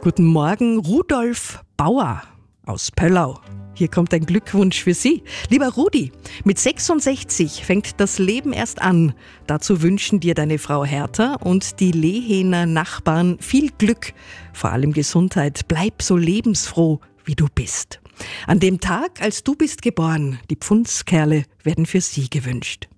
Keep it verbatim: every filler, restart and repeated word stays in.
Guten Morgen, Rudolf Bauer aus Pöllau. Hier kommt ein Glückwunsch für Sie. Lieber Rudi, mit sechsundsechzig fängt das Leben erst an. Dazu wünschen dir deine Frau Hertha und die Lehener Nachbarn viel Glück, vor allem Gesundheit. Bleib so lebensfroh, wie du bist. An dem Tag, als du bist geboren, die Pfundskerle werden für Sie gewünscht.